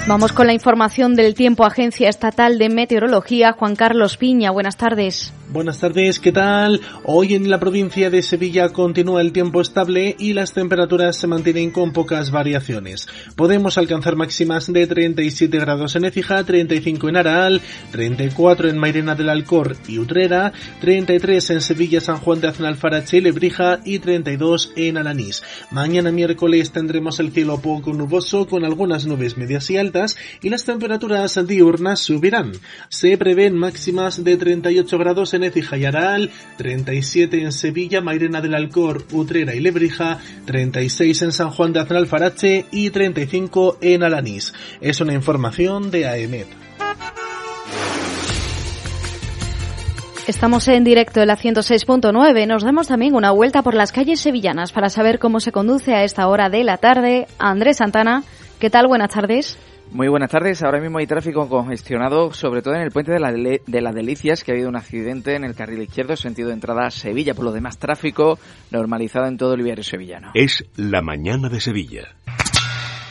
Vamos con la información del tiempo. Agencia Estatal de Meteorología, Juan Carlos Piña. Buenas tardes. Buenas tardes, ¿qué tal? Hoy en la provincia de Sevilla continúa el tiempo estable y las temperaturas se mantienen con pocas variaciones. Podemos alcanzar máximas de 37 grados en Écija, 35 en Araal, 34 en Mairena del Alcor y Utrera, 33 en Sevilla, San Juan de Aznalfarache y Lebrija y 32 en Alanís. Mañana miércoles tendremos el cielo poco nuboso con algunas nubes medias y altas y las temperaturas diurnas subirán. Se prevén máximas de 38 grados en Écija y Araal, 37 en Sevilla, Mairena del Alcor, Utrera y Lebrija, 36 en San Juan de Aznalfarache y 35 en Alanís. Es una información de AEMET. Estamos en directo en la 106.9. Nos damos también una vuelta por las calles sevillanas para saber cómo se conduce a esta hora de la tarde. Andrés Santana, ¿qué tal? Buenas tardes. Muy buenas tardes. Ahora mismo hay tráfico congestionado, sobre todo en el puente de las Delicias, que ha habido un accidente en el carril izquierdo, sentido de entrada a Sevilla. Por lo demás, tráfico normalizado en todo el viario sevillano. Es la mañana de Sevilla.